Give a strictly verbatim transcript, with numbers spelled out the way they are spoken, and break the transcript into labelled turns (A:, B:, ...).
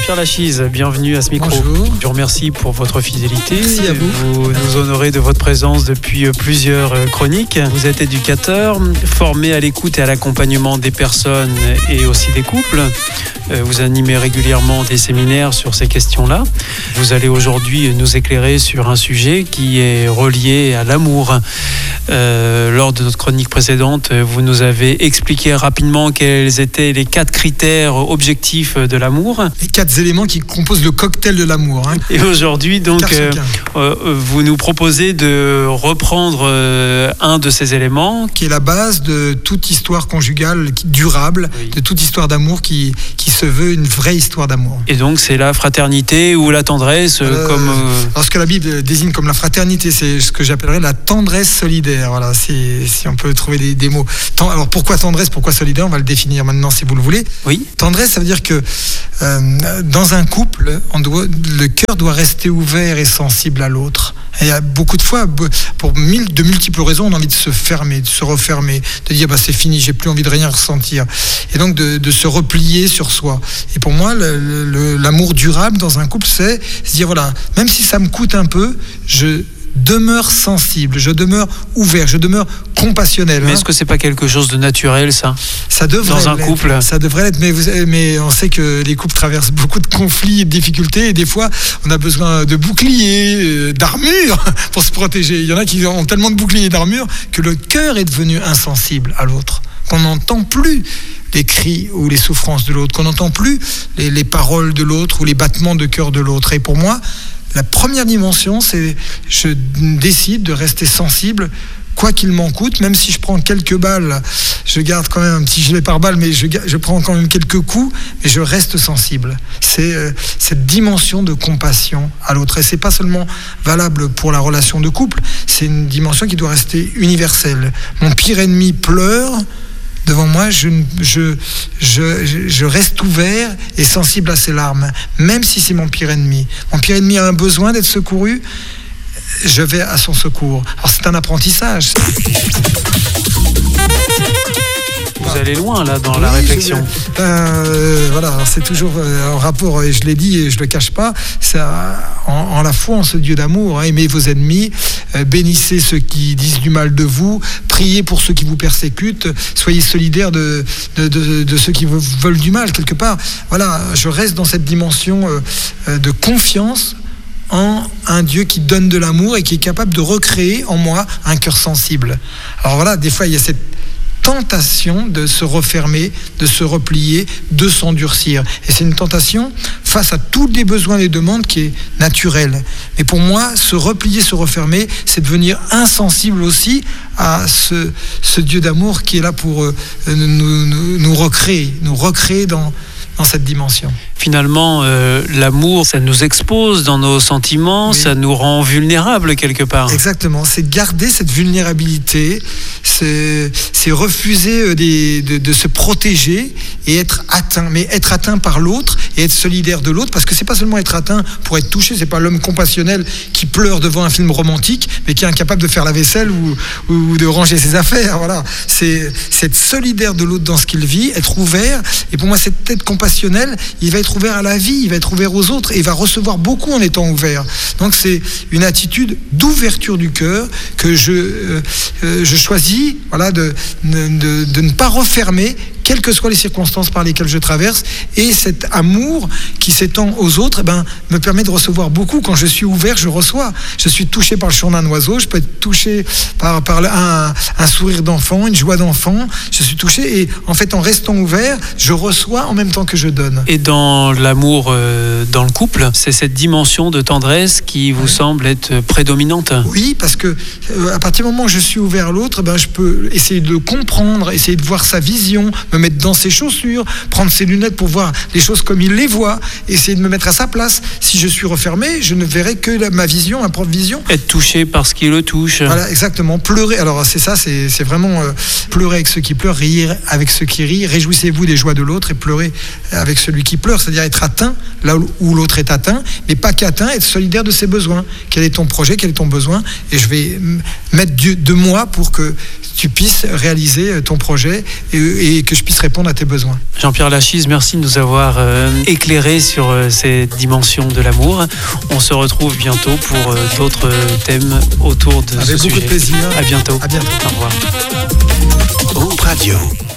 A: Jean-Pierre Lachise, bienvenue à ce micro.
B: Bonjour.
A: Je vous remercie pour votre fidélité.
B: Merci à vous.
A: Vous nous honorez de votre présence depuis plusieurs chroniques. Vous êtes éducateur, formé à l'écoute et à l'accompagnement des personnes et aussi des couples. Vous animez régulièrement des séminaires sur ces questions-là. Vous allez aujourd'hui nous éclairer sur un sujet qui est relié à l'amour. Euh, lors de notre chronique précédente, vous nous avez expliqué rapidement quels étaient les quatre critères objectifs de l'amour.
B: Les quatre éléments qui composent le cocktail de l'amour. Hein.
A: Et aujourd'hui, donc, euh, euh, vous nous proposez de reprendre euh, un de ces éléments.
B: Qui est la base de toute histoire conjugale durable, oui. de toute histoire d'amour qui, qui se veut une vraie histoire d'amour.
A: Et donc, c'est la fraternité ou la tendresse euh, comme... Euh...
B: Alors, ce que la Bible désigne comme la fraternité, c'est ce que j'appellerais la tendresse solidaire. Voilà, si, si on peut trouver des, des mots. Alors, pourquoi tendresse, pourquoi solidaire? On va le définir maintenant si vous le voulez.
A: Oui.
B: Tendresse, ça veut dire que euh, dans un couple, on doit, le cœur doit rester ouvert et sensible à l'autre. Et il y a beaucoup de fois, pour mille, de multiples raisons, on a envie de se fermer, de se refermer, de dire bah, c'est fini, j'ai plus envie de rien ressentir. Et donc de, de se replier sur soi. Et pour moi, le, le, l'amour durable dans un couple, c'est se dire voilà, même si ça me coûte un peu, je demeure sensible, je demeure ouvert, je demeure compassionnel.
A: Mais
B: hein.
A: est-ce que c'est pas quelque chose de naturel, ça?
B: Ça devrait
A: dans un
B: l'être.
A: couple.
B: Ça devrait l'être, mais, vous, mais on sait que les couples traversent beaucoup de conflits et de difficultés, et des fois, on a besoin de boucliers, d'armures pour se protéger. Il y en a qui ont tellement de boucliers et d'armures que le cœur est devenu insensible à l'autre, qu'on n'entend plus les cris ou les souffrances de l'autre, qu'on n'entend plus les, les paroles de l'autre ou les battements de cœur de l'autre. Et pour moi, la première dimension, c'est je décide de rester sensible, quoi qu'il m'en coûte, même si je prends quelques balles, je garde quand même un petit gilet pare-balles, mais je, je prends quand même quelques coups, mais je reste sensible. C'est euh, cette dimension de compassion à l'autre. Et c'est pas seulement valable pour la relation de couple, c'est une dimension qui doit rester universelle. Mon pire ennemi pleure. Devant moi, je, je, je, je reste ouvert et sensible à ses larmes, même si c'est mon pire ennemi. Mon pire ennemi a un besoin d'être secouru, je vais à son secours. Alors c'est un apprentissage.
A: Vous allez loin là dans
B: oui,
A: la réflexion.
B: Je, euh, voilà, c'est toujours en rapport, et je l'ai dit et je le cache pas, c'est en, en la foi en ce Dieu d'amour. Hein, aimez vos ennemis, euh, bénissez ceux qui disent du mal de vous, priez pour ceux qui vous persécutent, soyez solidaires de, de, de, de ceux qui vous veulent du mal quelque part. Voilà, je reste dans cette dimension euh, de confiance en un Dieu qui donne de l'amour et qui est capable de recréer en moi un cœur sensible. Alors voilà, des fois il y a cette tentation de se refermer, de se replier, de s'endurcir. Et c'est une tentation face à tous les besoins et les demandes qui est naturelle. Mais pour moi, se replier, se refermer, c'est devenir insensible aussi à ce, ce Dieu d'amour qui est là pour euh, nous, nous, nous recréer, nous recréer dans, dans cette dimension.
A: Finalement, euh, l'amour, ça nous expose dans nos sentiments, oui. Ça nous rend vulnérables quelque part.
B: Exactement, c'est garder cette vulnérabilité, c'est, c'est refuser des, de, de se protéger et être atteint, mais être atteint par l'autre et être solidaire de l'autre, parce que c'est pas seulement être atteint pour être touché, c'est pas l'homme compassionnel qui pleure devant un film romantique, mais qui est incapable de faire la vaisselle ou, ou de ranger ses affaires. Voilà, c'est, c'est être solidaire de l'autre dans ce qu'il vit, être ouvert, et pour moi, cette tête compassionnelle, il va être ouvert à la vie, il va être ouvert aux autres et il va recevoir beaucoup en étant ouvert. Donc c'est une attitude d'ouverture du cœur que je, euh, euh, je choisis, voilà, de, de, de ne pas refermer quelles que soient les circonstances par lesquelles je traverse, et cet amour qui s'étend aux autres, eh ben, me permet de recevoir beaucoup. Quand je suis ouvert, je reçois. Je suis touché par le chant d'un oiseau, je peux être touché par, par un, un sourire d'enfant, une joie d'enfant, je suis touché, et en fait, en restant ouvert, je reçois en même temps que je donne.
A: Et dans l'amour euh, dans le couple, c'est cette dimension de tendresse qui vous oui. semble être prédominante?
B: Oui, parce que euh, à partir du moment où je suis ouvert à l'autre, ben, je peux essayer de le comprendre, essayer de voir sa vision, me mettre dans ses chaussures, prendre ses lunettes pour voir les choses comme il les voit, essayer de me mettre à sa place. Si je suis refermé, je ne verrai que la, ma vision, ma propre vision.
A: Être touché par ce qui le touche.
B: Voilà, exactement. Pleurer, alors c'est ça, c'est, c'est vraiment euh, pleurer avec ceux qui pleurent, rire avec ceux qui rient, réjouissez-vous des joies de l'autre et pleurer avec celui qui pleure, c'est-à-dire être atteint là où l'autre est atteint, mais pas qu'atteint, être solidaire de ses besoins. Quel est ton projet, quel est ton besoin, et je vais mettre de moi pour que tu puisses réaliser ton projet et, et que je je puisse répondre à tes besoins.
A: Jean-Pierre Lachise, merci de nous avoir euh, éclairé sur euh, ces dimensions de l'amour. On se retrouve bientôt pour euh, d'autres thèmes autour de
B: Avec
A: ce
B: beaucoup
A: sujet.
B: de plaisir.
A: À bientôt.
B: À bientôt.
A: Au revoir.
C: Hoop Radio.